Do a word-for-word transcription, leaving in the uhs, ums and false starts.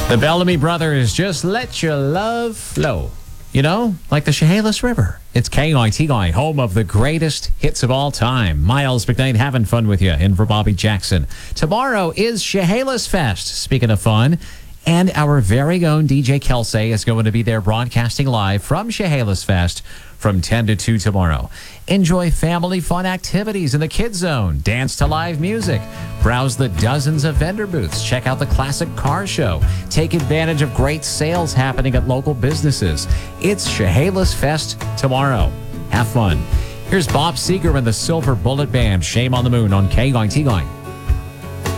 The Bellamy Brothers, just let your love flow. You know, like the Chehalis River. It's K I T I, home of the greatest hits of all time. Miles McKnight having fun with you, in for Bobby Jackson. Tomorrow is Chehalis Fest, speaking of fun. And our very own D J Kelsey is going to be there broadcasting live from Chehalis Fest from ten to two tomorrow. Enjoy family fun activities in the Kids Zone. Dance to live music. Browse the dozens of vendor booths. Check out the classic car show. Take advantage of great sales happening at local businesses. It's Chehalis Fest tomorrow. Have fun. Here's Bob Seger and the Silver Bullet Band. Shame on the Moon on K I T I.